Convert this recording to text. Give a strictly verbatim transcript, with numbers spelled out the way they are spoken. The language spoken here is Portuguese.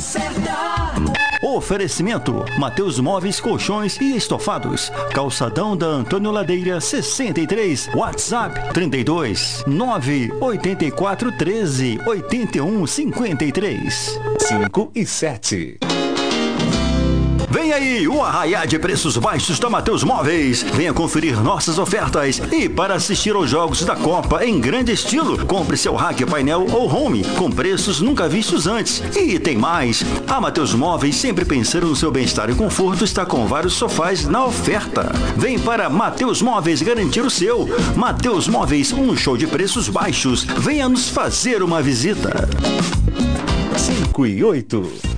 certa. Oferecimento: Mateus Móveis, Colchões e Estofados. Calçadão da Antônio Ladeira sessenta e três. WhatsApp trinta e dois, nove oito quatro, treze, oitenta e um, cinquenta e três. cinco e sete. Vem aí o arraiá de preços baixos da Mateus Móveis. Venha conferir nossas ofertas. E para assistir aos jogos da Copa em grande estilo, compre seu rack, painel ou home com preços nunca vistos antes. E tem mais. A Mateus Móveis, sempre pensando no seu bem-estar e conforto, está com vários sofás na oferta. Vem para Mateus Móveis garantir o seu. Mateus Móveis, um show de preços baixos. Venha nos fazer uma visita. cinco e oito.